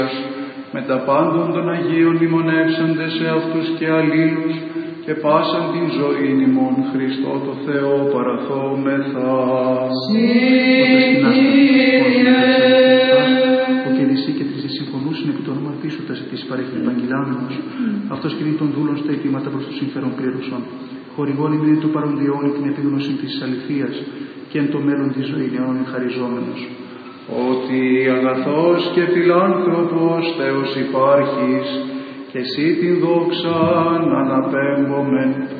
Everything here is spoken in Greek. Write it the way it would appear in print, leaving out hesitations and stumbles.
με τα πάντων των Αγίων μνημονεύσαντε σε αυτούς και αλλήλους και πάσαν την ζωή ημών Χριστό το Θεό παραθόμεθα. Ο και δυσί και τρεις συμφωνούσαν επί το όνομα πίσωτας της παρέχει επαγγελάμενος, αυτός και των δούλων στα αιτήματα προς το συμφέρον πλήρουσον. Χορηγών ημίν του παροντιών την επίγνωση της αληθείας και εν το μέλλον της ζωής αιώνων χαριζόμενος. Ότι αγαθός και φιλάνθρωπος Θεός υπάρχεις, και εσύ την δόξα αναπέμπομεν